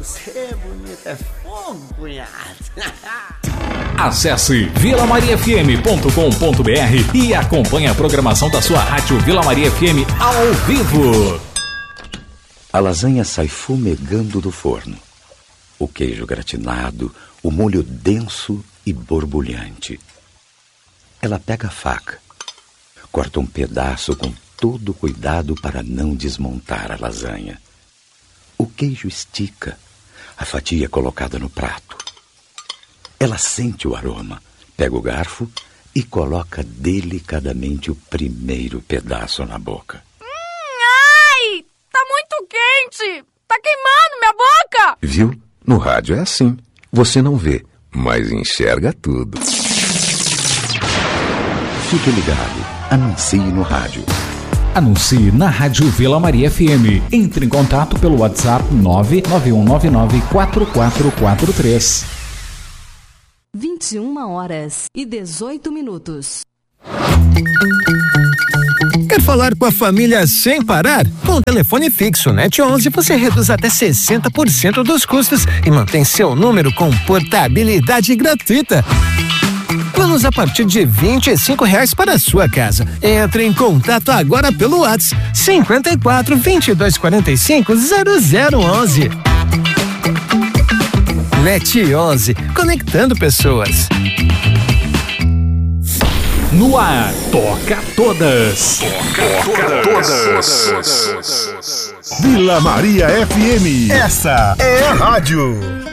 Você é bonita, é fogo, cunhado. Acesse vilamariafm.com.br e acompanhe a programação da sua rádio Vila Maria FM ao vivo. A lasanha sai fumegando do forno. O queijo gratinado, o molho denso e borbulhante. Ela pega a faca, corta um pedaço com todo cuidado para não desmontar a lasanha. O queijo estica, a fatia é colocada no prato. Ela sente o aroma, pega o garfo e coloca delicadamente o primeiro pedaço na boca. Ai! Tá muito quente! Tá queimando minha boca! Viu? No rádio é assim. Você não vê, mas enxerga tudo. Fique ligado. Anuncie no rádio. Anuncie na Rádio Vila Maria FM. Entre em contato pelo WhatsApp 991994443. 21h18. Quer falar com a família sem parar? Com o telefone fixo NET 11 você reduz até 60% dos custos e mantém seu número com portabilidade gratuita. Planos a partir de R$25 para a sua casa. Entre em contato agora pelo WhatsApp 54 22 45 0011. NET 11, conectando pessoas. No ar, toca todas. Toca todas. Vila Maria FM. Essa é a rádio.